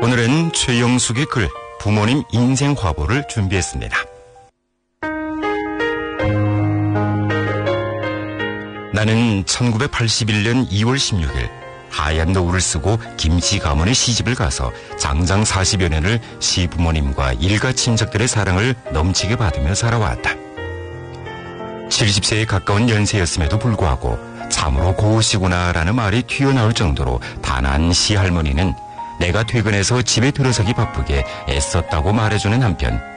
오늘은 최영숙의 글 부모님 인생 화보를 준비했습니다. 나는 1981년 2월 16일 하얀 노을을 쓰고 김씨 가문의 시집을 가서 장장 40여 년을 시부모님과 일가 친척들의 사랑을 넘치게 받으며 살아왔다. 70세에 가까운 연세였음에도 불구하고 참으로 고우시구나라는 말이 튀어나올 정도로 단아한 시할머니는 내가 퇴근해서 집에 들어서기 바쁘게 애썼다고 말해주는 한편